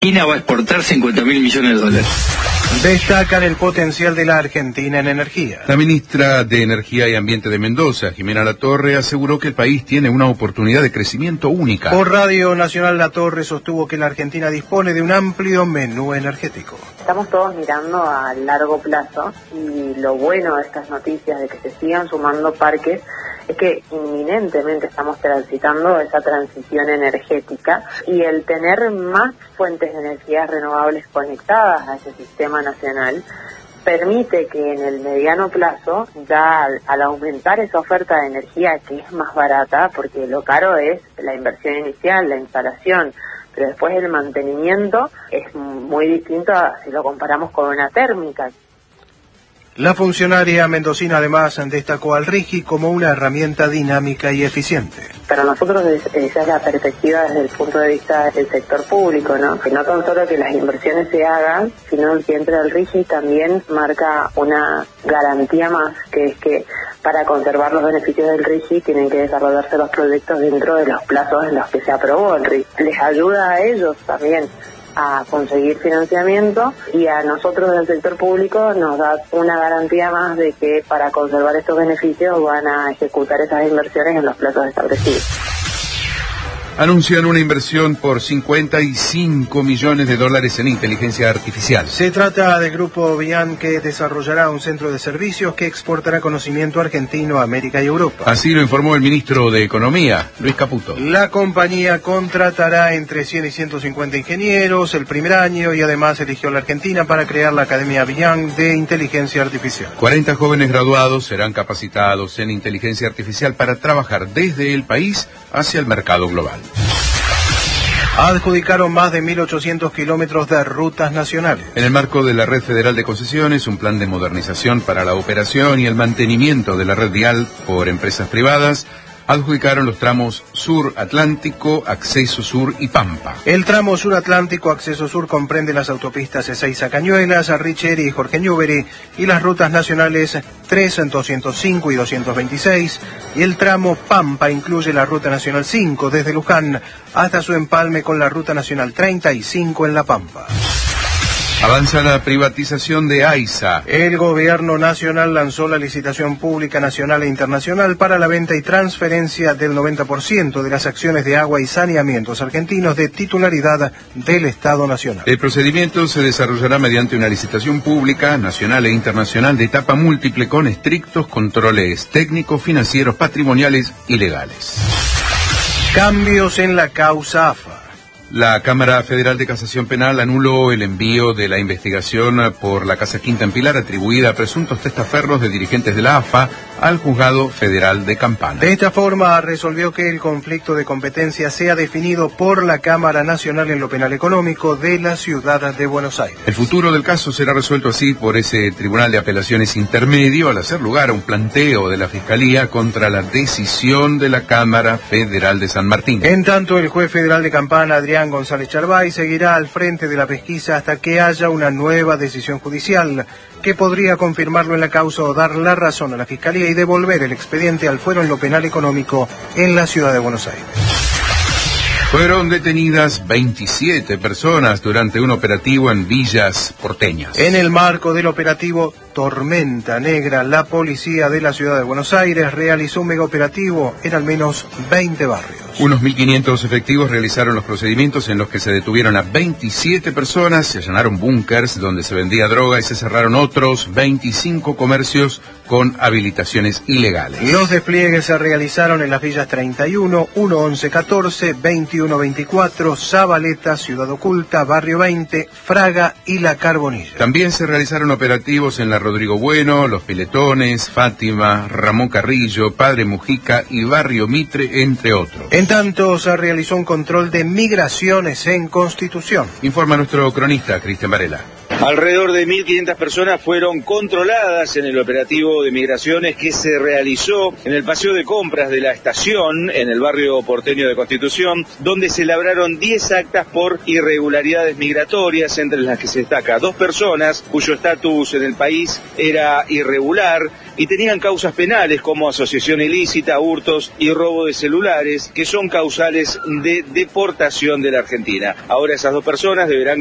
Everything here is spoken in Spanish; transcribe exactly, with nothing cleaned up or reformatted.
China va a exportar cincuenta mil millones de dólares. Destacan el potencial de la Argentina en energía. La ministra de Energía y Ambiente de Mendoza, Jimena Latorre, aseguró que el país tiene una oportunidad de crecimiento única. Por Radio Nacional, Latorre sostuvo que la Argentina dispone de un amplio menú energético. Estamos todos mirando a largo plazo y lo bueno de estas noticias de que se sigan sumando parques es que inminentemente estamos transitando esa transición energética y el tener más fuentes de energías renovables conectadas a ese sistema nacional permite que en el mediano plazo, ya al, al aumentar esa oferta de energía que es más barata, porque lo caro es la inversión inicial, la instalación, pero después el mantenimiento es muy distinto a si lo comparamos con una térmica. La funcionaria mendocina además destacó al RIGI como una herramienta dinámica y eficiente. Para nosotros esa es la perspectiva desde el punto de vista del sector público, ¿no? Que no tan solo que las inversiones se hagan, sino que entre el RIGI también marca una garantía más, que es que para conservar los beneficios del RIGI tienen que desarrollarse los proyectos dentro de los plazos en los que se aprobó el RIGI. Les ayuda a ellos también a conseguir financiamiento y a nosotros del sector público nos da una garantía más de que para conservar estos beneficios van a ejecutar esas inversiones en los plazos establecidos. Anuncian una inversión por cincuenta y cinco millones de dólares en inteligencia artificial. Se trata del grupo Bian, que desarrollará un centro de servicios que exportará conocimiento argentino a América y Europa. Así lo informó el ministro de Economía, Luis Caputo. La compañía contratará entre cien y ciento cincuenta ingenieros el primer año y además eligió a la Argentina para crear la Academia Bian de Inteligencia Artificial. cuarenta jóvenes graduados serán capacitados en inteligencia artificial para trabajar desde el país hacia el mercado global. Adjudicaron más de mil ochocientos kilómetros de rutas nacionales. En el marco de la Red Federal de Concesiones, un plan de modernización para la operación y el mantenimiento de la red vial por empresas privadas, adjudicaron los tramos Sur Atlántico, Acceso Sur y Pampa. El tramo Sur Atlántico, Acceso Sur, comprende las autopistas Ezeiza Cañuelas, Richeri y Jorge Newbery y las rutas nacionales tres, doscientos cinco y doscientos veintiséis, y el tramo Pampa incluye la ruta nacional cinco desde Luján hasta su empalme con la ruta nacional treinta y cinco en La Pampa. Avanza la privatización de AISA. El gobierno nacional lanzó la licitación pública nacional e internacional para la venta y transferencia del noventa por ciento de las acciones de agua y saneamientos argentinos de titularidad del Estado Nacional. El procedimiento se desarrollará mediante una licitación pública nacional e internacional de etapa múltiple con estrictos controles técnicos, financieros, patrimoniales y legales. Cambios en la causa A F A. La Cámara Federal de Casación Penal anuló el envío de la investigación por la Casa Quinta en Pilar atribuida a presuntos testaferros de dirigentes de la A F A al Juzgado Federal de Campana. De esta forma resolvió que el conflicto de competencia sea definido por la Cámara Nacional en lo Penal Económico de la Ciudad de Buenos Aires. El futuro del caso será resuelto así por ese Tribunal de Apelaciones intermedio al hacer lugar a un planteo de la Fiscalía contra la decisión de la Cámara Federal de San Martín. En tanto, el juez federal de Campana, Adrián González Charbay, seguirá al frente de la pesquisa hasta que haya una nueva decisión judicial que podría confirmarlo en la causa o dar la razón a la Fiscalía y devolver el expediente al fuero en lo penal económico en la Ciudad de Buenos Aires. Fueron detenidas veintisiete personas durante un operativo en villas porteñas. En el marco del operativo Tormenta Negra, la policía de la Ciudad de Buenos Aires realizó un megaoperativo en al menos veinte barrios. Unos mil quinientos efectivos realizaron los procedimientos en los que se detuvieron a veintisiete personas, se allanaron búnkers donde se vendía droga y se cerraron otros veinticinco comercios con habilitaciones ilegales. Los despliegues se realizaron en las villas treinta y uno, uno once catorce, veintiuno veinticuatro, Zabaleta, Ciudad Oculta, Barrio veinte, Fraga y La Carbonilla. También se realizaron operativos en la Rodrigo Bueno, Los Piletones, Fátima, Ramón Carrillo, Padre Mujica y Barrio Mitre, entre otros. En tanto, se realizó un control de migraciones en Constitución. Informa nuestro cronista, Cristian Varela. Alrededor de mil quinientas personas fueron controladas en el operativo de migraciones que se realizó en el paseo de compras de la estación, en el barrio porteño de Constitución, donde se labraron diez actas por irregularidades migratorias, entre las que se destaca dos personas cuyo estatus en el país era irregular y tenían causas penales como asociación ilícita, hurtos y robo de celulares, que son causales de deportación de la Argentina. Ahora esas dos personas deberán